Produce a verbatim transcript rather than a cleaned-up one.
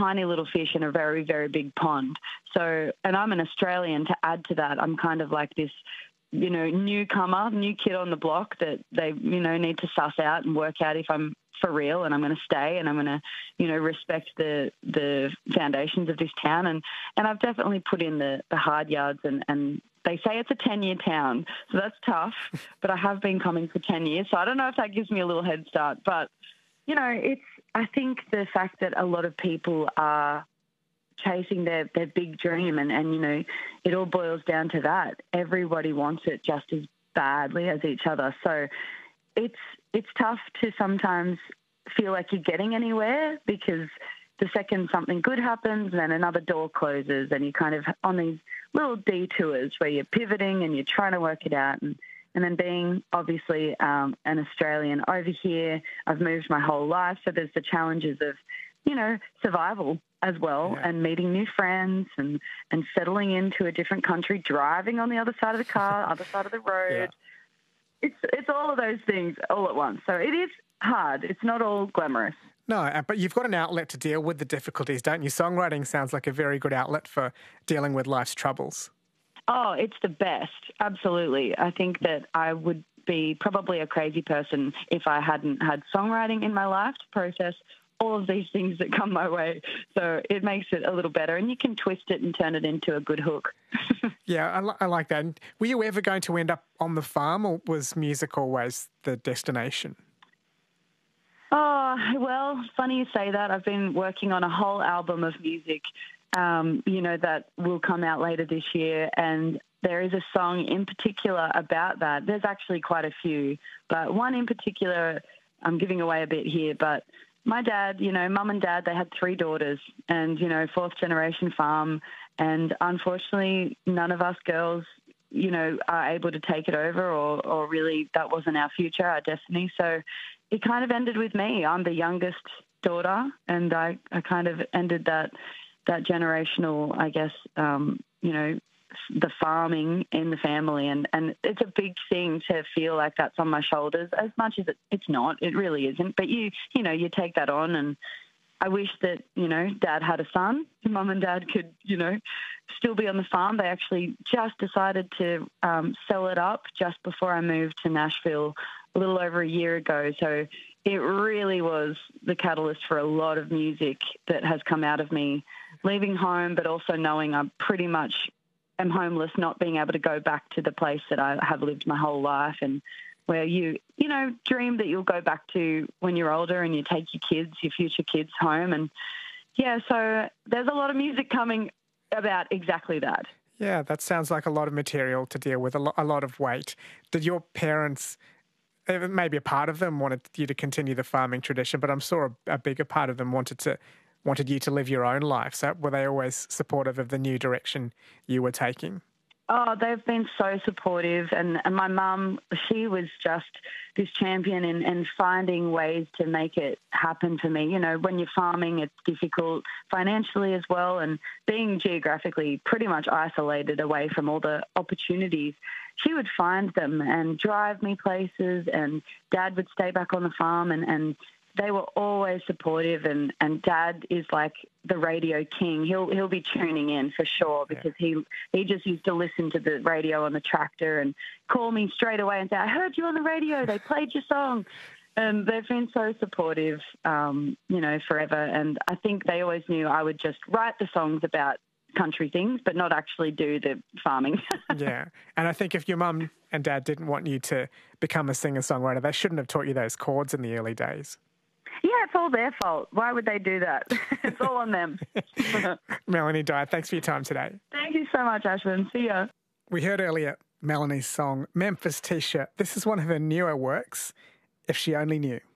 tiny little fish in a very, very big pond. So, and I'm an Australian. To add to that, I'm kind of like this, you know, newcomer, new kid on the block that they, you know, need to suss out and work out if I'm for real and I'm going to stay and I'm going to, you know, respect the the foundations of this town. And, and I've definitely put in the, the hard yards, and, and they say it's a ten-year town, so that's tough, but I have been coming for ten years, so I don't know if that gives me a little head start. But, you know, it's, I think the fact that a lot of people are chasing their, their big dream, and, and, you know, it all boils down to that. Everybody wants it just as badly as each other. So it's it's tough to sometimes feel like you're getting anywhere, because the second something good happens, then another door closes, and you're kind of on these little detours where you're pivoting and you're trying to work it out. And, and then being obviously um, an Australian over here, I've moved my whole life, so there's the challenges of, you know, survival as well, yeah. and meeting new friends and, and settling into a different country, driving on the other side of the car, other side of the road. Yeah. It's it's all of those things all at once. So it is hard. It's not all glamorous. No, but you've got an outlet to deal with the difficulties, don't you? Songwriting sounds like a very good outlet for dealing with life's troubles. Oh, it's the best. Absolutely. I think that I would be probably a crazy person if I hadn't had songwriting in my life to process all of these things that come my way. So it makes it a little better, and you can twist it and turn it into a good hook. Yeah, I, li- I like that. And were you ever going to end up on the farm, or was music always the destination? Oh, well, funny you say that. I've been working on a whole album of music, um, you know, that will come out later this year. And there is a song in particular about that. There's actually quite a few, but one in particular, I'm giving away a bit here, but my dad, you know, mum and dad, they had three daughters and, you know, fourth generation farm. And unfortunately, none of us girls, you know, are able to take it over, or, or really that wasn't our future, our destiny. So it kind of ended with me. I'm the youngest daughter, and I, I kind of ended that that generational, I guess, um, you know, the farming in the family. And, and it's a big thing to feel like that's on my shoulders, as much as it, it's not. It really isn't. But, you you know, you take that on, and I wish that, you know, Dad had a son. Mum and Dad could, you know, still be on the farm. They actually just decided to um, sell it up just before I moved to Nashville a little over a year ago. So it really was the catalyst for a lot of music that has come out of me leaving home, but also knowing I'm pretty much am homeless, not being able to go back to the place that I have lived my whole life, and where you, you know, dream that you'll go back to when you're older and you take your kids, your future kids home. And yeah, so there's a lot of music coming about exactly that. Yeah, that sounds like a lot of material to deal with, a, lo- a lot of weight. Did your parents, maybe a part of them wanted you to continue the farming tradition, but I'm sure a, a bigger part of them wanted to wanted you to live your own life. So were they always supportive of the new direction you were taking? Oh, they've been so supportive. And, and my mum, she was just this champion in, in finding ways to make it happen for me. You know, when you're farming, it's difficult financially as well. And being geographically pretty much isolated away from all the opportunities, she would find them and drive me places. And Dad would stay back on the farm, and, and they were always supportive, and, and Dad is like the radio king. He'll he'll be tuning in for sure, because yeah. he he just used to listen to the radio on the tractor and call me straight away and say, "I heard you on the radio. They played your song." And they've been so supportive, um, you know, forever. And I think they always knew I would just write the songs about country things, but not actually do the farming. Yeah. And I think if your mum and dad didn't want you to become a singer-songwriter, they shouldn't have taught you those chords in the early days. Yeah, it's all their fault. Why would they do that? It's all on them. Melanie Dyer, thanks for your time today. Thank you so much, Ashwin. See ya. We heard earlier Melanie's song, Memphis T-shirt. This is one of her newer works, If She Only Knew.